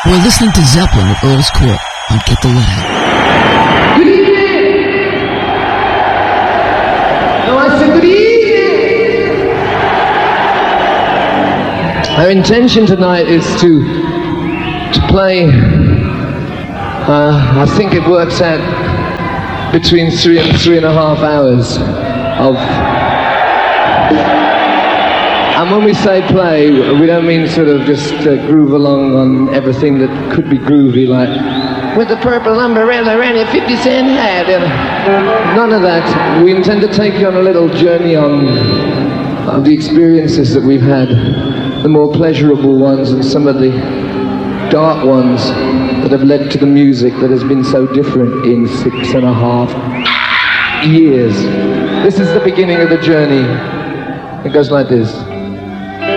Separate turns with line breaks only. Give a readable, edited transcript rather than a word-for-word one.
We're listening to Zeppelin at Earl's Court on Get the Let Out.
Good evening! No, I said good evening! Our intention tonight is to play, I think it works out between 3 and 3.5 hours of... And when we say play, we don't mean sort of just groove along on everything that could be groovy, like with the purple umbrella and a 50 cent hat. None of that. We intend to take you on a little journey of the experiences that we've had, the more pleasurable ones and some of the dark ones that have led to the music that has been so different in 6.5 years. This is the beginning of the journey. It goes like this.